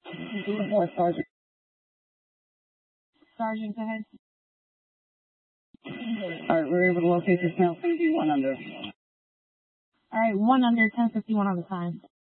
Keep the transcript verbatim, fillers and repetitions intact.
Four, Sergeant. Sergeant, go ahead. All right, we're able to locate this male. One under. All right, one under, ten fifty-one on the time.